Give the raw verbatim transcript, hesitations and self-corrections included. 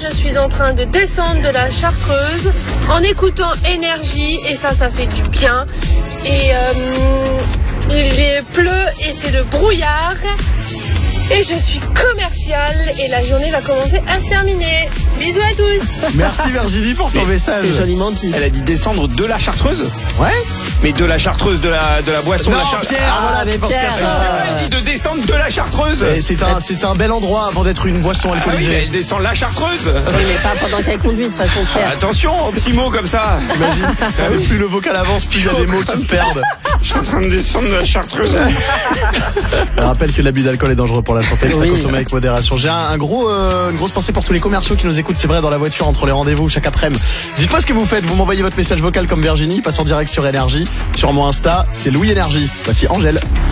je suis en train de descendre de la Chartreuse en écoutant Énergie et ça, ça fait du bien. Et euh, il pleut et c'est le brouillard. Et je suis commerciale et la journée va commencer à se terminer. Bisous à tous. Merci Virginie pour ton Mais message. C'est joliment dit. Elle a dit descendre de la Chartreuse. Ouais. Mais de la Chartreuse, de la, de la boisson. Non, de la Char- Pierre, Ah, voilà, mais tu penses Pierre, qu'à C'est ça. vrai, elle dit de descendre de la Chartreuse. Et c'est un, c'est un bel endroit avant d'être une boisson Ah oui, mais alcoolisée. elle descend la Chartreuse. Oui, mais pas pendant qu'elle conduit, de toute façon, Pierre. Attention aux petits mots comme ça. T'imagines euh, Plus le vocal avance, plus il y a des mots qui se perdent. Je suis en train de descendre de la Chartreuse. Je rappelle que l'abus d'alcool est dangereux pour la santé, c'est à Oui. consommer avec modération. J'ai un, un gros, euh, une grosse pensée pour tous les commerciaux qui nous écoutent, c'est vrai, dans la voiture, entre les rendez-vous, chaque après-midi. Dites-moi ce que vous faites, vous m'envoyez votre message vocal comme Virginie, passe en direct sur Énergie, sur mon Insta, c'est Louis Énergie. Voici Angèle.